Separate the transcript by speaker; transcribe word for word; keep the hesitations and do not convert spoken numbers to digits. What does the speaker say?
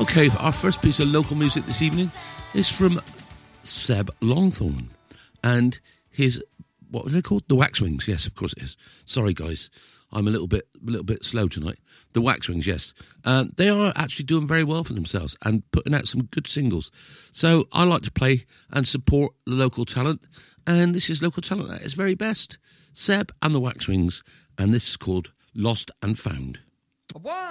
Speaker 1: Okay, our first piece of local music this evening is from Seb Longthorne and his, what was it called? The Waxwings. Yes, of course it is. Sorry, guys. I'm a little bit a little bit slow tonight. The Waxwings, yes. Um, they are actually doing very well for themselves and putting out some good singles. So I like to play and support the local talent. And this is local talent at its very best. Seb and the Waxwings. And this is called Lost and Found.
Speaker 2: One.